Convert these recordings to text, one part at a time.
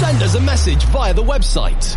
Send us a message via the website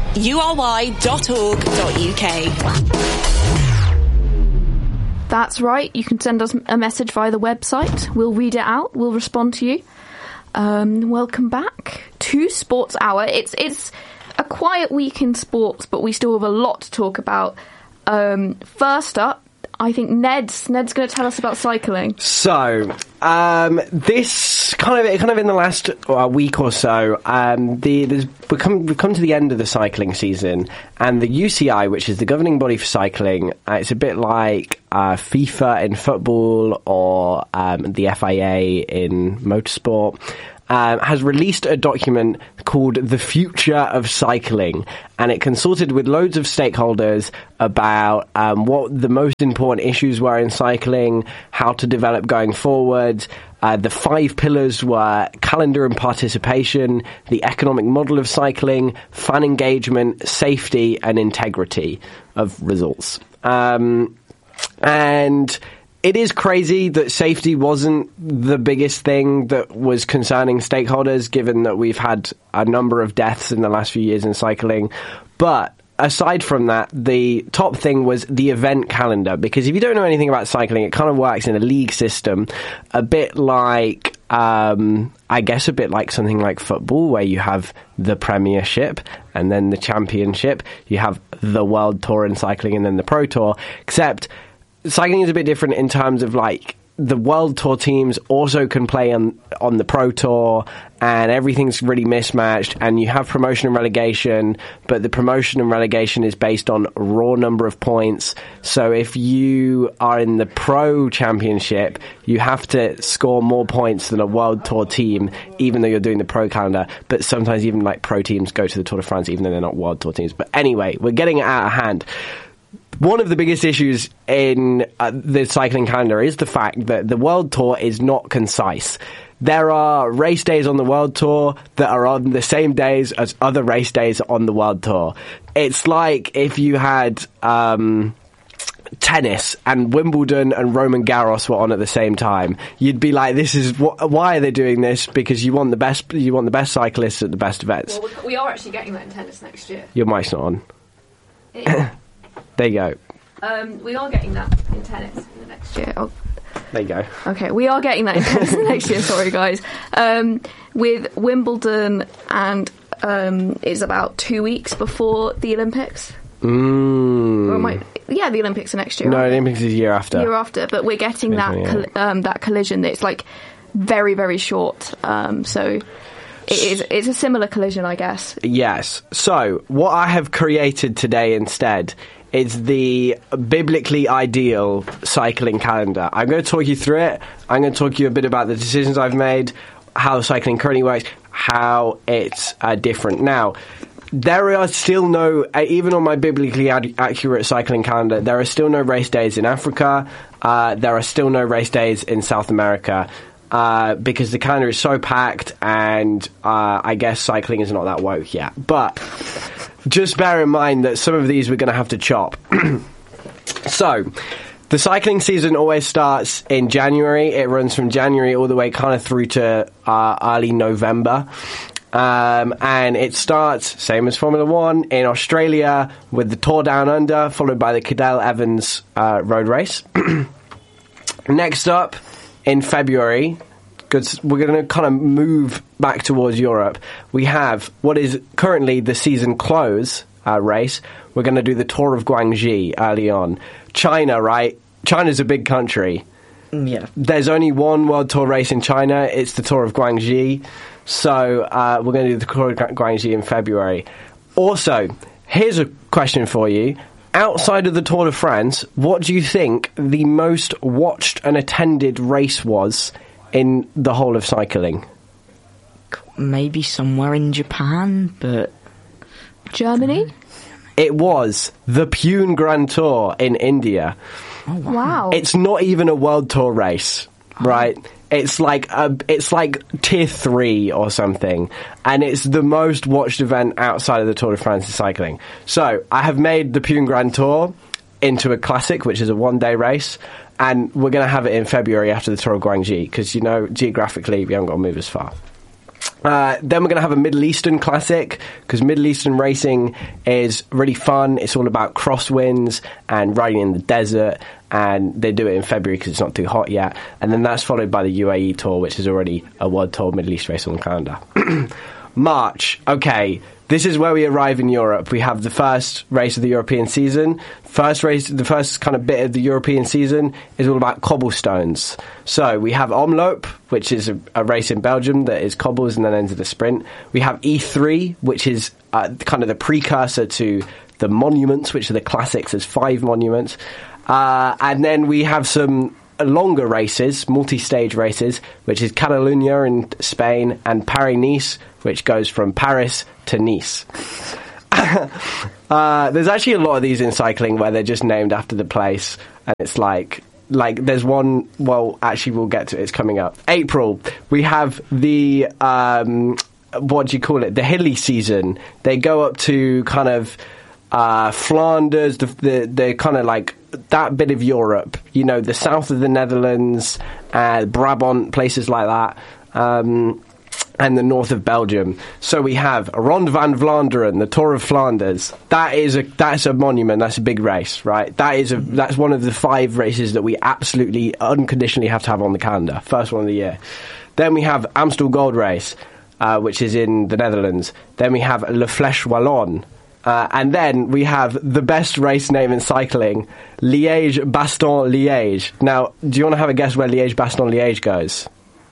ury.org.uk. That's right, you can send us a message via the website. We'll read it out, we'll respond to you. Welcome back to Sports Hour. It's a quiet week in sports, but we still have a lot to talk about. First up, I think Ned's going to tell us about cycling. So, this kind of in the last week or so, we've come to the end of the cycling season, and the UCI, which is the governing body for cycling, it's a bit like FIFA in football or the FIA in motorsport. Has released a document called The Future of Cycling, and it consulted with loads of stakeholders about what the most important issues were in cycling, how to develop going forward. The 5 pillars were calendar and participation, the economic model of cycling, fan engagement, safety, and integrity of results. And it is crazy that safety wasn't the biggest thing that was concerning stakeholders, given that we've had a number of deaths in the last few years in cycling. But aside from that, the top thing was the event calendar, because if you don't know anything about cycling, it kind of works in a league system, a bit like, I guess a bit like something like football, where you have the Premiership and then the Championship. You have the World Tour in cycling and then the Pro Tour, except cycling is a bit different in terms of, like, the World Tour teams also can play on the Pro Tour, and everything's really mismatched, and you have promotion and relegation, but the promotion and relegation is based on raw number of points. So if you are in the Pro Championship, you have to score more points than a World Tour team, even though you're doing the Pro calendar. But sometimes even, like, Pro teams go to the Tour de France, even though they're not World Tour teams. But anyway, we're getting it out of hand. One of the biggest issues in the cycling calendar is the fact that the World Tour is not concise. There are race days on the World Tour that are on the same days as other race days on the World Tour. It's like if you had tennis and Wimbledon and Roland Garros were on at the same time. You'd be like, "This is why are they doing this? Because you want the best. You want the best cyclists at the best events." Well, we are actually getting that in tennis next year. Your mic's not on. There you go. We are getting that in tennis in the next year. Oh. There you go. Okay, we are getting that in tennis next year. Sorry, guys. With Wimbledon, and it's about 2 weeks before the Olympics. The Olympics are next year. No, the Olympics is the year after. Year after, but we're getting that collision that's like very, very short. So it's a similar collision, I guess. Yes. So what I have created today instead is the biblically ideal cycling calendar. I'm going to talk you through it. I'm going to talk to you a bit about the decisions I've made, how cycling currently works, how it's different. Now, there are still no, even on my biblically accurate cycling calendar, there are still no race days in Africa. There are still no race days in South America. Because the calendar is so packed, and I guess cycling is not that woke yet. But just bear in mind that some of these we're going to have to chop. So, the cycling season always starts in January. It runs from January all the way kind of through to early November. And it starts, same as Formula 1, in Australia with the Tour Down Under, followed by the Cadel Evans road race. Next up, in February, because we're going to kind of move back towards Europe, we have what is currently the season close race. We're going to do the Tour of Guangxi early on. China, right? China's a big country. Yeah. There's only one World Tour race in China. It's the Tour of Guangxi. So we're going to do the Tour of Guangxi in February. Also, here's a question for you. Outside of the Tour de France, what do you think the most watched and attended race was in the whole of cycling? Maybe somewhere in Japan, but... Germany? It was the Pune Grand Tour in India. Oh, wow. It's not even a World Tour race, right? It's like tier 3 or something, and it's the most watched event outside of the Tour de France in cycling. So I have made the Pune Grand Tour into a classic, which is a one-day race, and we're going to have it in February after the Tour of Guangxi, because, you know, geographically we haven't got to move as far. Then we're going to have a Middle Eastern Classic, because Middle Eastern racing is really fun. It's all about crosswinds and riding in the desert, and they do it in February because it's not too hot yet. And then that's followed by the UAE Tour, which is already a World Tour Middle East race on the calendar. March, okay. This is where we arrive in Europe. We have the first race of the European season. The first kind of bit of the European season is all about cobblestones. So we have Omloop, which is a race in Belgium that is cobbles and then ends with a sprint. We have E3, which is kind of the precursor to the monuments, which are the classics. There's 5 monuments. And then we have some longer races, multi-stage races, which is Catalunya in Spain and Paris-Nice, which goes from Paris to Nice. There's actually a lot of these in cycling where they're just named after the place, and it's like there's one, well, actually we'll get to it, it's coming up. April, we have the, what do you call it, the hilly season. They go up to kind of Flanders, the kind of like that bit of Europe, you know, the south of the Netherlands, Brabant, places like that, and the north of Belgium. So we have Ronde van Vlaanderen, the Tour of Flanders. That's a monument. That's a big race, right? That's one of the 5 races that we absolutely unconditionally have to have on the calendar. First one of the year. Then we have Amstel Gold Race, which is in the Netherlands. Then we have Le Flèche Wallonne. And then we have the best race name in cycling, Liège-Bastogne-Liège. Now, do you want to have a guess where Liège-Bastogne-Liège goes?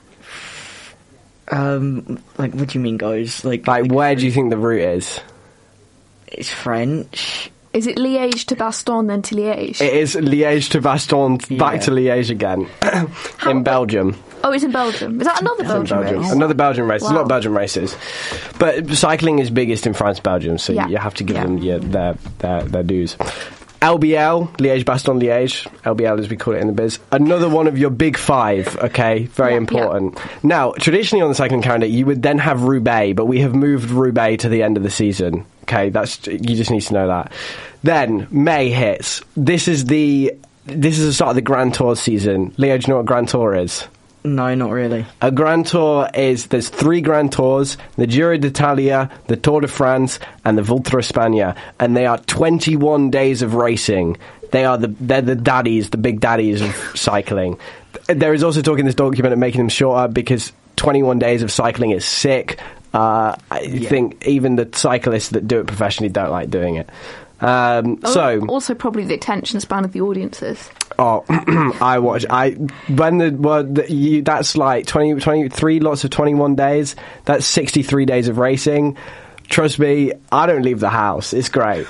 Like, what do you mean goes? Like where do you think the route is? It's French. Is it Liège to Bastogne, then to Liège? It is Liège to Bastogne, back to Liège again, in Belgium. Oh, it's in Belgium. Is that another Belgian race? Another Belgian race. Wow. There's a lot of Belgian races. But cycling is biggest in France, Belgium, so you have to give them their dues. LBL, Liège-Bastogne-Liège. LBL as we call it in the biz. Another one of your big 5, okay? Very important. Yeah. Now, traditionally on the cycling calendar, you would then have Roubaix, but we have moved Roubaix to the end of the season. Okay, you just need to know that. Then, May hits. This is the start of the Grand Tour season. Leo, do you know what Grand Tour is? No, not really. A Grand Tour there's 3 Grand Tours, the Giro d'Italia, the Tour de France, and the Volta a España, and they are 21 days of racing. They're the daddies, the big daddies of cycling. There is also talk in this document of making them shorter, because 21 days of cycling is sick. I think even the cyclists that do it professionally don't like doing it. Also probably the attention span of the audiences. Oh, that's like 23 lots of 21 days. That's 63 days of racing. Trust me, I don't leave the house. It's great.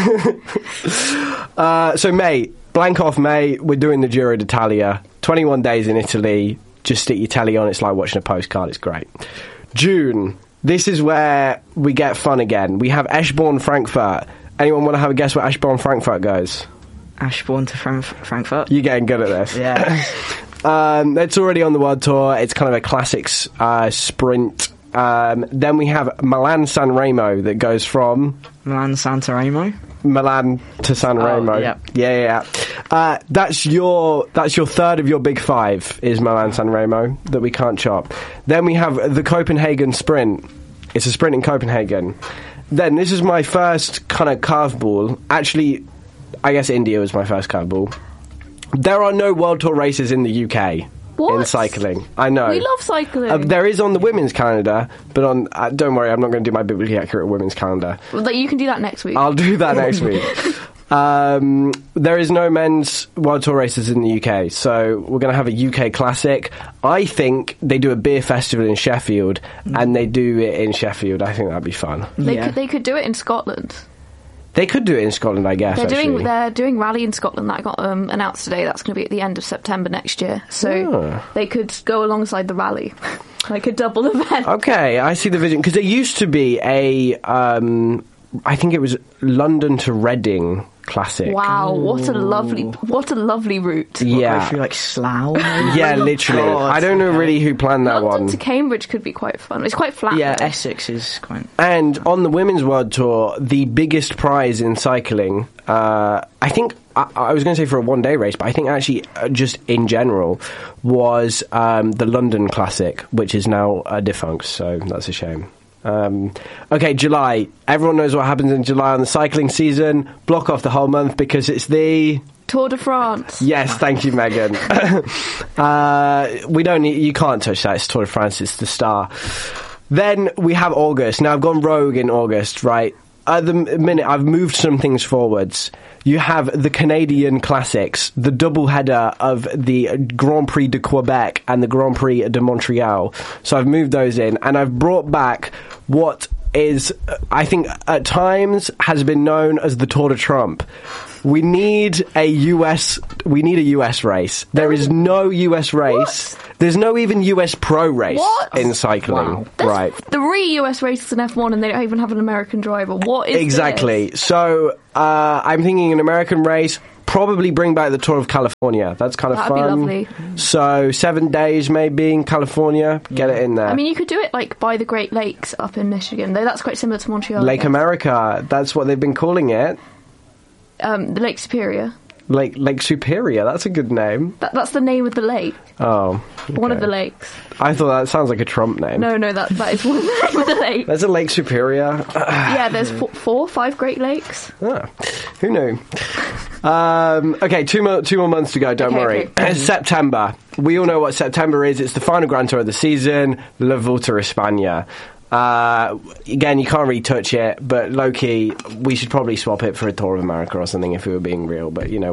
So May, blank off May, we're doing the Giro d'Italia. 21 days in Italy. Just stick your telly on. It's like watching a postcard. It's great. June, this is where we get fun again. We have Eschborn-Frankfurt. Anyone want to have a guess where Eschborn-Frankfurt goes? Ashbourne to Frankfurt. You're getting good at this. Yeah. It's already on the World Tour. It's kind of a classics sprint. Then we have Milan-San Remo that goes from... Milan-Santa Remo? Milan to San Remo. Yep. Yeah. That's your third of your big 5 is Milan-San Remo that we can't chop. Then we have the Copenhagen Sprint. It's a sprint in Copenhagen. Then this is my first kind of curveball. Actually, I guess India was my first curveball. There are no World Tour races in the UK. What? In cycling. I know. We love cycling. There is on the women's calendar, but on... don't worry, I'm not going to do my biblically accurate women's calendar. You can do that next week. I'll do that next week. There is no men's World Tour races in the UK, so we're going to have a UK Classic. I think they do a beer festival in Sheffield, and they do it in Sheffield. I think that'd be fun. They could do it in Scotland. They could do it in Scotland, I guess. They're doing rally in Scotland that got announced today. That's going to be at the end of September next year. So they could go alongside the rally, like a double event. Okay, I see the vision, because there used to be a, I think it was London to Reading Classic. Wow, what a lovely route. Yeah, go through like Slough. Yeah, literally. I don't know really who planned that London one. to Cambridge could be quite fun. It's quite flat. Yeah, though. Essex is quite. And on the Women's World Tour, the biggest prize in cycling, I think I was going to say for a one-day race, but I think actually just in general was the London Classic, which is now defunct, so that's a shame. Okay, July. Everyone knows what happens in July on the cycling season. Block off the whole month because it's the Tour de France. Yes, thank you, Megan. We don't need, you can't touch that. It's Tour de France. It's the star. Then we have August. Now I've gone rogue in August, right? At the minute, I've moved some things forwards. You have the Canadian Classics, the double header of the Grand Prix de Quebec and the Grand Prix de Montreal. So I've moved those in, and I've brought back what is, I think, at times has been known as the Tour de Trump. We need a US race. There is no US race. What? There's no even US pro race in cycling. Wow. There's Right. 3 US races in F1 and they don't even have an American driver. What is Exactly. this? So I'm thinking an American race. Probably bring back the Tour of California. That's kind of That'd fun. be lovely. So 7 days maybe in California. Get it in there. I mean, you could do it like by the Great Lakes up in Michigan, though that's quite similar to Montreal. I Lake guess. America. That's what they've been calling it. The Lake Superior. Lake Superior. That's a good name. That's the name of the lake. Oh, One of okay. the lakes. I thought that sounds like a Trump name. No, that is one of the name of the lake. There's a Lake Superior. Yeah, there's 5 Great Lakes. Ah, who knew? Okay, two more months to go. Don't Okay, worry. okay. It's September. We all know what September is. It's the final Grand Tour of the season, La Vuelta a España. Again, you can't really touch it, but low-key, we should probably swap it for a Tour of America or something if we were being real, but, you know,